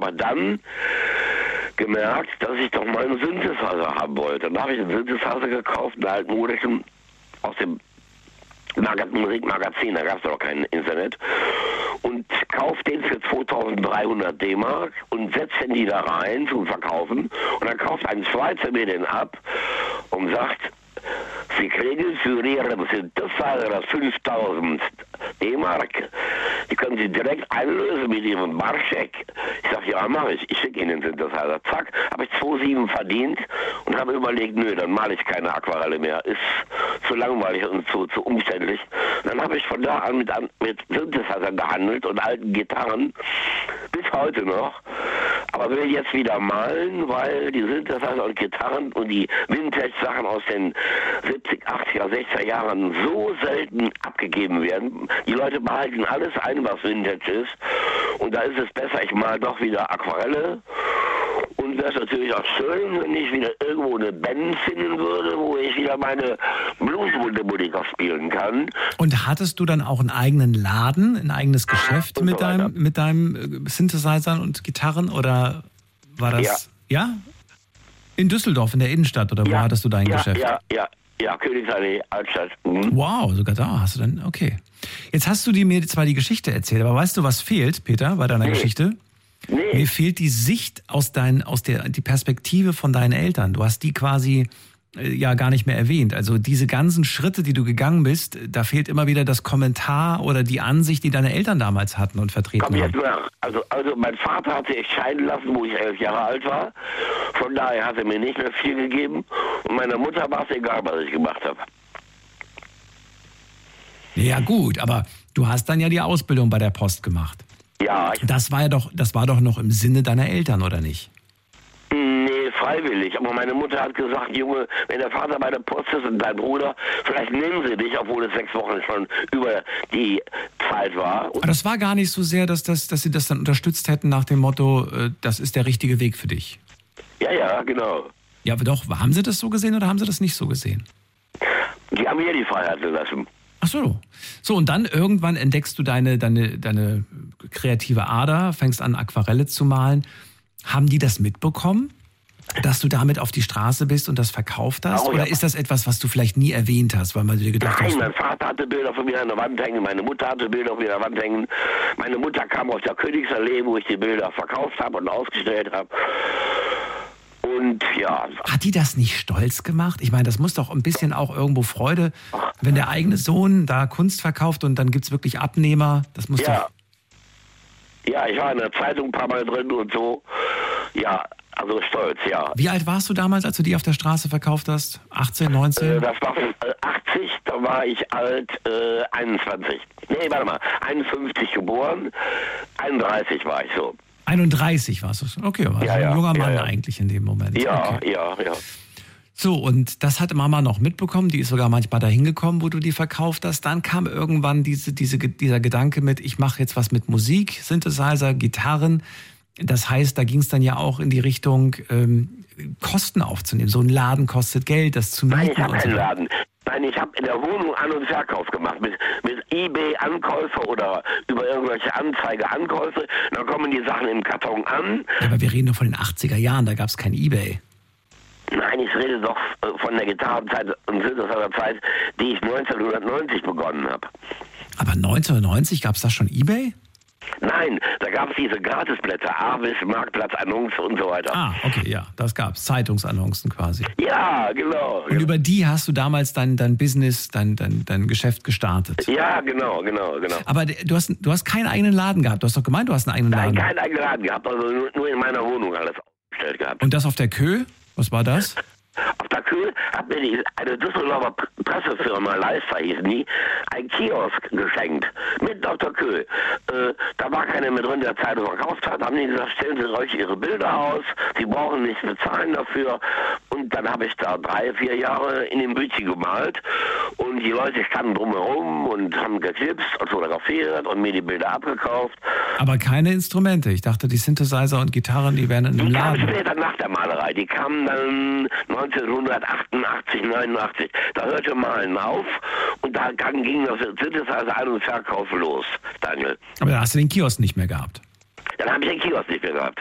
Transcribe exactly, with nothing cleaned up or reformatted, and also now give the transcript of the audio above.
aber dann gemerkt, dass ich doch mal einen Synthesizer haben wollte. Dann habe ich einen Synthesizer gekauft, einen alten modischen, aus dem Musikmagazin, da gab es doch kein Internet, und kauft den für zweitausenddreihundert D-Mark und setzt den die da rein zum Verkaufen, und dann kauft ein Schweizer mir den ab und sagt, Sie kriegen für Ihren Synthesizer fünftausend D-Mark. Die können Sie direkt einlösen mit Ihrem Barscheck. Ich sage, ja, mache ich. Ich schicke Ihnen den Synthesizer. Zack, habe ich zwei Komma sieben verdient und habe überlegt, nö, dann male ich keine Aquarelle mehr. Ist zu langweilig und zu, zu umständlich. Dann habe ich von da an mit, mit Synthesizer gehandelt und alten Gitarren, bis heute noch. Aber will jetzt wieder malen, weil die Synthesizer und Gitarren und die Vintage-Sachen aus den siebzig, achtziger, sechziger Jahren so selten abgegeben werden. Die Leute behalten alles ein, was Vintage ist. Und da ist es besser, ich mal doch wieder Aquarelle. Und wäre es natürlich auch schön, wenn ich wieder irgendwo eine Band finden würde, wo ich wieder meine Bluesmusiker spielen kann. Und hattest du dann auch einen eigenen Laden, ein eigenes Geschäft und mit so deinem, mit deinem Synthesizern und Gitarren? Oder war das... Ja. ja? In Düsseldorf, in der Innenstadt? Oder wo ja, hattest du dein ja, Geschäft? Ja, ja, ja, Königsallee, Altstadt. Mhm. Wow, sogar da hast du dann... Okay. Jetzt hast du dir mir zwar die Geschichte erzählt, aber weißt du, was fehlt, Peter, bei deiner nee. Geschichte? Nee. Mir fehlt die Sicht aus dein, aus der die Perspektive von deinen Eltern. Du hast die quasi äh, ja gar nicht mehr erwähnt. Also diese ganzen Schritte, die du gegangen bist, da fehlt immer wieder das Kommentar oder die Ansicht, die deine Eltern damals hatten und vertreten Komm haben. jetzt nach. Also, also mein Vater hat sich scheiden lassen, wo ich elf Jahre alt war. Von daher hat er mir nicht mehr viel gegeben. Und meiner Mutter war es egal, was ich gemacht habe. Ja gut, aber du hast dann ja die Ausbildung bei der Post gemacht. Ja. Ich Das war ja doch, das war doch noch im Sinne deiner Eltern, oder nicht? Nee, freiwillig. Aber meine Mutter hat gesagt, Junge, wenn der Vater bei der Post ist und dein Bruder, vielleicht nehmen sie dich, obwohl es sechs Wochen schon über die Zeit war. Aber das war gar nicht so sehr, dass, das, dass sie das dann unterstützt hätten nach dem Motto, äh, das ist der richtige Weg für dich. Ja, ja, genau. Ja, aber doch, haben sie das so gesehen oder haben sie das nicht so gesehen? Die haben mir die Freiheit gelassen. Ach so. So, und dann irgendwann entdeckst du deine, deine, deine kreative Ader, fängst an, Aquarelle zu malen. Haben die das mitbekommen, dass du damit auf die Straße bist und das verkauft hast? Oh, Oder ja. ist das etwas, was du vielleicht nie erwähnt hast, weil man dir gedacht Nein, hast... mein Vater hatte Bilder von mir an der Wand hängen, meine Mutter hatte Bilder von mir an der Wand hängen. Meine Mutter kam aus der Königsallee, wo ich die Bilder verkauft habe und ausgestellt habe. Und ja... Hat die das nicht stolz gemacht? Ich meine, das muss doch ein bisschen auch irgendwo Freude, wenn der eigene Sohn da Kunst verkauft und dann gibt es wirklich Abnehmer. Das muss Ja. doch... Ja, ich war in der Zeitung ein paar Mal drin und so. Ja, also stolz, ja. Wie alt warst du damals, als du die auf der Straße verkauft hast? achtzehn, neunzehn? Äh, das war äh, achtzig, da war ich alt äh, einundzwanzig. Nee, warte mal, einundfünfzig geboren, einunddreißig war ich so. einunddreißig warst du. Okay, war Ja, ein ja, junger Mann ja, ja. eigentlich in dem Moment. Ja, Okay. ja, ja. So, und das hatte Mama noch mitbekommen, die ist sogar manchmal dahin gekommen, wo du die verkauft hast. Dann kam irgendwann diese, diese, dieser Gedanke mit, ich mache jetzt was mit Musik, Synthesizer, Gitarren. Das heißt, da ging es dann ja auch in die Richtung, ähm, Kosten aufzunehmen. So ein Laden kostet Geld, das zu mieten. Nein, ich habe und so. keinen Laden. Nein, ich habe in der Wohnung An- und Verkauf gemacht. Mit, mit eBay-Ankäufe oder über irgendwelche Anzeige-Ankäufe. Dann kommen die Sachen im Karton an. Ja, aber wir reden doch von den achtziger Jahren, da gab es kein eBay. Nein, ich rede doch äh, von der Gitarrenzeit und Synthesizer-Zeit, die ich neunzehnhundertneunzig begonnen habe. Aber neunzehnhundertneunzig gab es da schon eBay? Nein, da gab es diese Gratisblätter, Avis, Marktplatz, Annonce und so weiter. Ah, okay, ja, das gab's. Zeitungsannoncen quasi. Ja, genau. Und über die hast du damals dein, dein Business, dein, dein, dein Geschäft gestartet. Ja, genau, genau, genau. Aber du hast, du hast keinen eigenen Laden gehabt. Du hast doch gemeint, du hast einen eigenen Nein, Laden. keinen eigenen Laden gehabt, also nur, nur in meiner Wohnung alles aufgestellt gehabt. Und das auf der Kö? Was war das? Auf der Kühl hat mir die, eine Düsseldorfer Pressefirma, Leister hießen die, ein Kiosk geschenkt. Mitten auf der Kühl. Äh, da war keiner mehr drin, der Zeitung verkauft hat. Haben die gesagt, stellen Sie euch Ihre Bilder aus. Sie brauchen nichts bezahlen dafür. Und dann habe ich da drei, vier Jahre in dem Bütchen gemalt. Und die Leute standen drumherum und haben geklipst und fotografiert und mir die Bilder abgekauft. Aber keine Instrumente. Ich dachte, die Synthesizer und Gitarren, die wären in einem Die kamen Laden. später nach der Malerei. Die kamen dann neunzehnhundertachtundachtzig, neunundachtzig. Da hörte Malen auf und da ging das Synthesizer Ein- und Verkauf los, Daniel. Aber da hast du den Kiosk nicht mehr gehabt. Dann habe ich den Kiosk nicht mehr gehabt.